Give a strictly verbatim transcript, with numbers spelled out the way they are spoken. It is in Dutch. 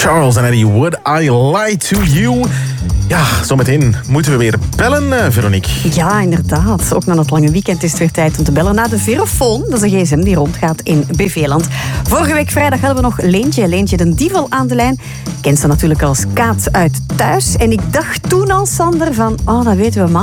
Charles en Eddie, Would I Lie to You? Ja, zometeen moeten we weer bellen, uh, Veronique. Ja, inderdaad. Ook na het lange weekend is het weer tijd om te bellen naar de Verofoon. Dat is een gsm die rondgaat in B V-land. Vorige week vrijdag hadden we nog Leentje, Leentje den Dievel aan de lijn. Kent ze natuurlijk als Kaat uit Thuis. En ik dacht toen al, Sander, van, oh, dat weten we maar.